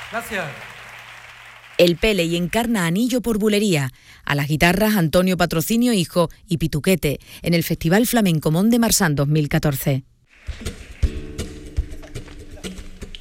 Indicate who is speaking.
Speaker 1: Gracias.
Speaker 2: El Pele y encarna Anillo por Bulería. A las guitarras Antonio Patrocinio Hijo y Pituquete en el Festival Flamenco Mont de Marsan 2014.